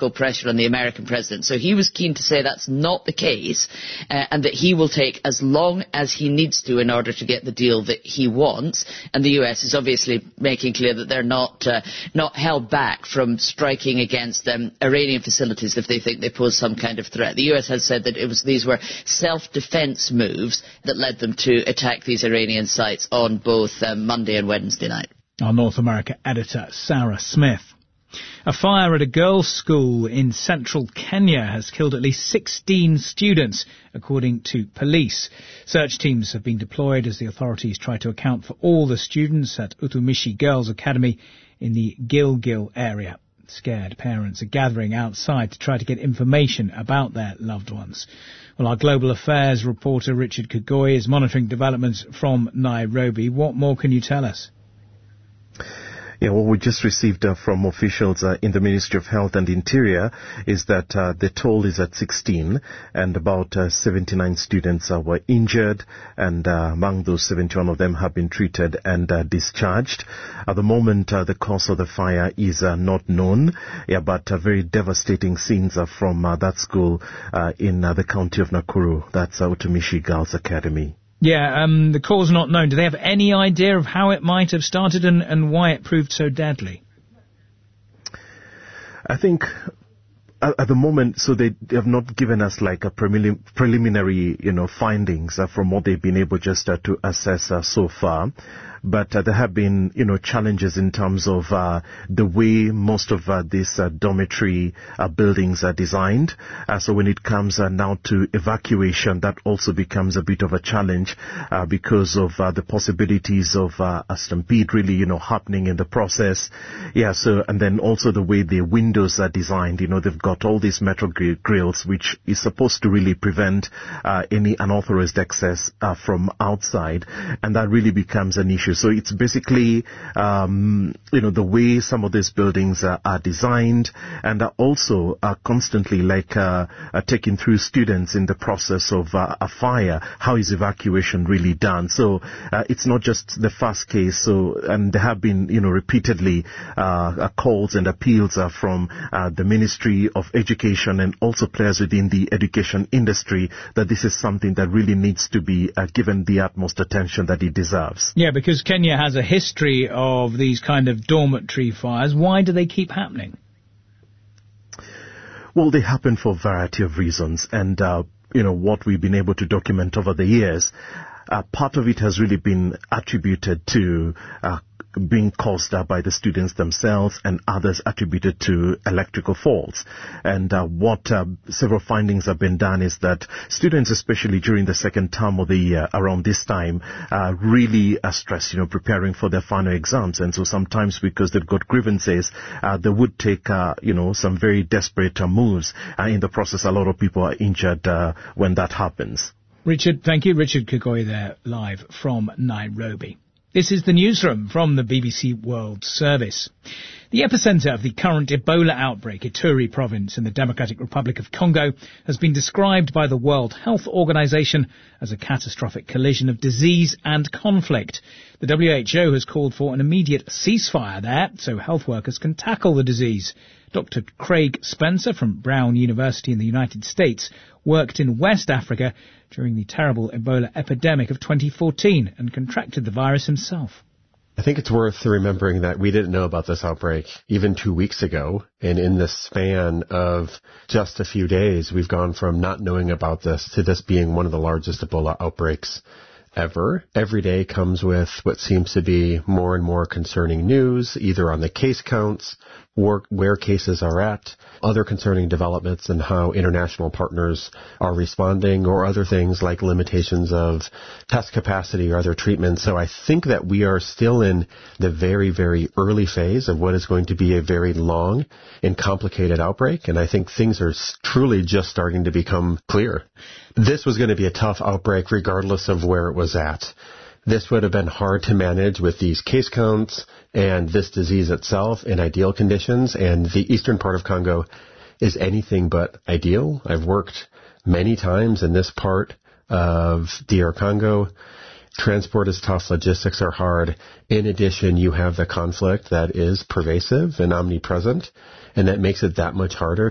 pressure on the American president. So he was keen to say that's not the case, and that he will take as long as he needs to in order to get the deal that he wants. And the US is obviously making clear that they're not held back from striking against Iranian facilities if they think they pose some kind of threat. The US has said that these were self-defense moves that led them to attack these Iranian sites on both Monday and Wednesday night. Our North America editor, Sarah Smith. A fire at a girls' school in central Kenya has killed at least 16 students, according to police. Search teams have been deployed as the authorities try to account for all the students at Utumishi Girls Academy in the Gilgil area. Scared parents are gathering outside to try to get information about their loved ones. Well, our Global Affairs reporter Richard Kagoi is monitoring developments from Nairobi. What more can you tell us? Yeah, what we just received from officials in the Ministry of Health and Interior is that the toll is at 16, and about 79 students were injured, and among those 71 of them have been treated and discharged. At the moment, the cause of the fire is not known, but very devastating scenes from that school in the county of Nakuru. That's Utumishi Girls Academy. Yeah, the cause not known. Do they have any idea of how it might have started and why it proved so deadly? I think at the moment, so they have not given us like a preliminary, findings from what they've been able just to assess so far. But there have been, challenges in terms of the way most of these dormitory buildings are designed. So when it comes now to evacuation, that also becomes a bit of a challenge because of the possibilities of a stampede really, happening in the process. Yeah, so, and then also the way the windows are designed, they've got all these metal grills, which is supposed to really prevent any unauthorized access from outside. And that really becomes an issue. So it's basically, the way some of these buildings are designed, and are also constantly taking through students in the process of a fire. How is evacuation really done? So it's not just the first case. So, and there have been, repeatedly calls and appeals from the Ministry of Education and also players within the education industry that this is something that really needs to be given the utmost attention that it deserves. Yeah, because Kenya has a history of these kind of dormitory fires. Why do they keep happening? Well, they happen for a variety of reasons. And, what we've been able to document over the years, part of it has really been attributed to being caused by the students themselves, and others attributed to electrical faults. And what several findings have been done is that students, especially during the second term of the year, around this time, really are stressed, preparing for their final exams. And so sometimes because they've got grievances, they would take, some very desperate moves. In the process, a lot of people are injured when that happens. Richard, thank you. Richard Kagoi there, live from Nairobi. This is the newsroom from the BBC World Service. The epicentre of the current Ebola outbreak, Ituri province in the Democratic Republic of Congo, has been described by the World Health Organization as a catastrophic collision of disease and conflict. The WHO has called for an immediate ceasefire there so health workers can tackle the disease. Dr. Craig Spencer from Brown University in the United States worked in West Africa during the terrible Ebola epidemic of 2014 and contracted the virus himself. I think it's worth remembering that we didn't know about this outbreak even 2 weeks ago. And in the span of just a few days, we've gone from not knowing about this to this being one of the largest Ebola outbreaks ever. Every day comes with what seems to be more and more concerning news, either on the case counts, or where cases are at, other concerning developments and how international partners are responding, or other things like limitations of test capacity or other treatments. So I think that we are still in the very, very early phase of what is going to be a very long and complicated outbreak. And I think things are truly just starting to become clear. This was going to be a tough outbreak regardless of where it was at. This would have been hard to manage with these case counts and this disease itself in ideal conditions. And the eastern part of Congo is anything but ideal. I've worked many times in this part of DR Congo. Transport is tough. Logistics are hard. In addition, you have the conflict that is pervasive and omnipresent, and that makes it that much harder